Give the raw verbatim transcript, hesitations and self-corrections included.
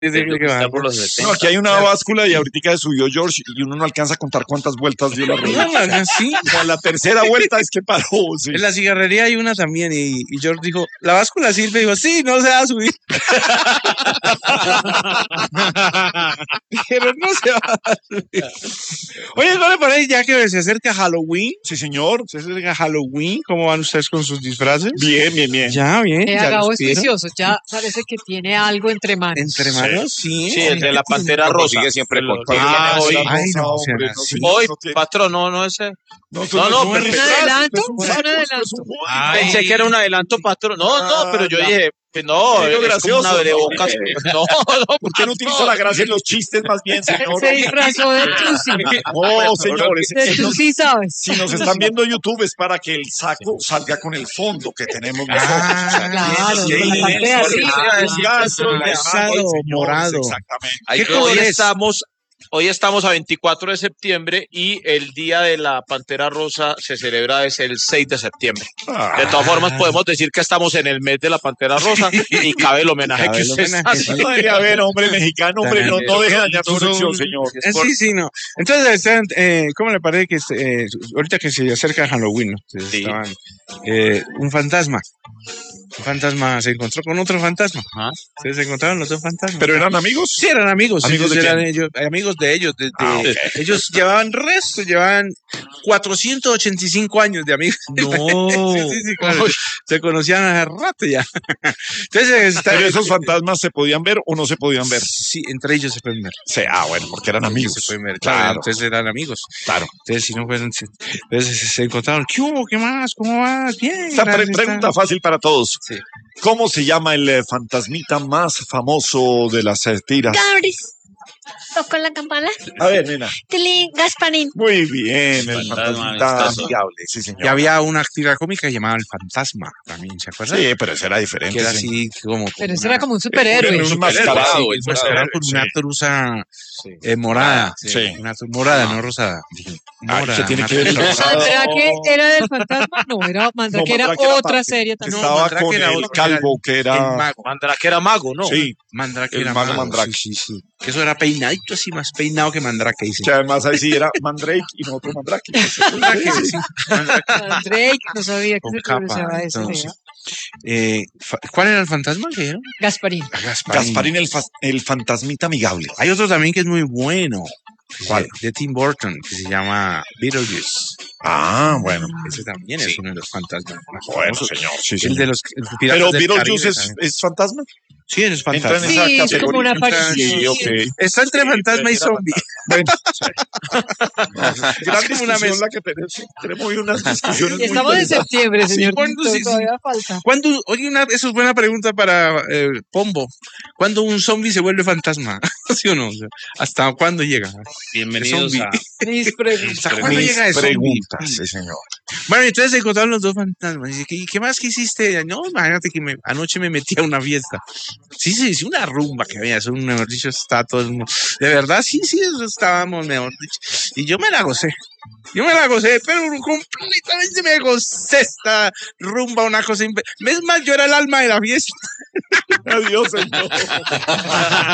por los setenta. No, aquí hay una báscula y ahorita subió George y uno no alcanza a contar cuántas vueltas dio la rueda. No, no, sí. A la tercera vuelta es que paró. Sí. En la cigarrería hay una también y, y George dijo, ¿la báscula sirve? Dijo, sí, no se va a subir. Pero no se va a subir. Oye, ¿no le parece ya que se acerca Halloween? Sí, señor. Se acerca Halloween. ¿Cómo van ustedes con sus disfraces? Bien, bien, bien. Ya, bien. Eh, ya Gabo los es vieron. juicioso, ya parece que tiene algo entre manos. Entre manos, sí. Sí, el de la Pantera Lo Rosa. consigue siempre con todo. Ah, hoy, Ay, no, hombre, será no, así. señor, hoy, no tiene- patrón, no, no ese. No, No, no, no, pero- ¿Un adelanto? ¿Un adelanto? Ay. Pensé que era un adelanto, patrón. No, no, pero yo Ah, dije, pues no, Pero es como gracioso, una abrebocas. ¿no? No, no, ¿Por qué no utiliza la gracia en los chistes más bien, señor? Se disfrazó de Tusi. No, señores. De Si nos, Tusi, ¿sabes? si nos están viendo YouTube es para que el saco salga con el fondo que tenemos nosotros. Ah, Claro, Sí, con la sí, pantalla sí, así. sí, gastro, Rosado, señores, morado. Exactamente. ¿Qué hoy color es? estamos, hoy estamos a veinticuatro de septiembre y el día de la Pantera Rosa se celebra es el seis de septiembre. De todas formas, podemos decir que estamos en el mes de la Pantera Rosa y cabe el homenaje Cabe que el usted homenaje, hace. sí. Ay, a ver, hombre mexicano, hombre, no, no deje dañar su sección, señor. Eh, Sí, sí, no. Entonces, están, eh, ¿cómo le parece que este, eh, ahorita que se acerca Halloween, ¿no? Se Sí. estaban, eh, un fantasma? Un fantasma se encontró con otro fantasma. Ajá. Ustedes se encontraron los dos fantasmas. ¿Pero eran amigos? Sí, eran amigos. ¿Amigos ellos de eran quién? ellos, amigos de ellos. de- de- Ah, ok. Ellos llevaban resto, llevaban cuatrocientos ochenta y cinco años de amigos. No. Sí, sí, sí, claro. Se conocían hace rato ya. Entonces, está, ¿Pero esos fantasmas se podían ver o no se podían ver? Sí, entre ellos se pueden ver. Sí, ah, bueno, porque eran amigos. Se pueden ver, claro. Claro, Entonces eran amigos. claro. Entonces, si no fueran, se, entonces se, se encontraron. ¿Qué hubo? ¿Qué más? ¿Cómo vas? Bien. Esta pre- gracias, pregunta está- fácil para todos. Sí. ¿Cómo se llama el eh, fantasmita más famoso de las eh, tiras? Gabris. Tocó la campana. A ver, nena. Tilín, Gasparín. Muy bien, el Fantasma fantasmita amistoso. amigable, sí, señor. Y había una tira cómica llamada El Fantasma, también, ¿se acuerdan? Sí, pero ese era diferente. Que era sí. así como... Pero ese una- era como un superhéroe. Era un mascarado. Sí, enmascarado con una Sí. truza eh, morada. Sí. Una truza morada, no rosada. Dije, Ay, morada, ¿qué tiene una que ver el truza rosado? ¿Mandrake era del fantasma? No, era Mandrake, No, era Mandrake era otra parte. serie Que también. estaba Mandrake con era el otro, calvo, que El era... mago. Mandrake era mago, ¿no? Sí, Mandrake El era mago mago. Mandrake. Sí, sí, sí. Que eso era peinadito así, más peinado que Mandrake, dice. que además ahí sí era Mandrake y no otro Mandrake. Mandrake, sí. Mandrake Mandrake, no sabía que con se capa. pronunciaba eso. entonces. vea. Eh, fa- ¿Cuál era el fantasma que dijeron? Gasparín. Gasparín. Gasparín, el, fa- el fantasmita amigable. Hay otro también que es muy bueno. ¿Cuál? De, de Tim Burton, que se llama Beetlejuice. Ah, bueno. Ese también es uno de los fantasmas más Bueno, famosos. señor, sí, El señor. de los el Piratas Pero del Beetlejuice Caribe es, también. es fantasma. Sí, es Entra en fantasma. esa Sí, es categoría. como una Entra- aparición. Sí, ok. Está entre fantasma y zombie. Bueno, sí. Gran como una discusión mesa. la que tenemos. Tenemos hoy unas discusiones Y muy estamos en interesantes. septiembre, señor. ¿cuándo Tito, sí, sí? todavía falta. ¿Cuándo, oye, una, eso es buena pregunta para eh, Pombo. ¿Cuándo un zombie se vuelve fantasma? ¿Sí o no? O sea, ¿hasta cuándo llega? Bienvenidos Zombie. a... Mis preguntas. ¿Hasta cuándo Mis llega eso? preguntas, sí, señor. Bueno, entonces se encontraron los dos fantasmas. Y dice, ¿y qué más que hiciste? No, imagínate que me- anoche me metí a una fiesta. Sí, sí, sí, una rumba que había. Eso, mejor dicho, está todo el mundo. De verdad, sí, sí, eso estábamos, mejor dicho. Y yo me la gocé. Yo me la gocé, pero completamente me gocé esta rumba, una cosa. impe- Es más, yo era el alma de la fiesta. Adiós, señor.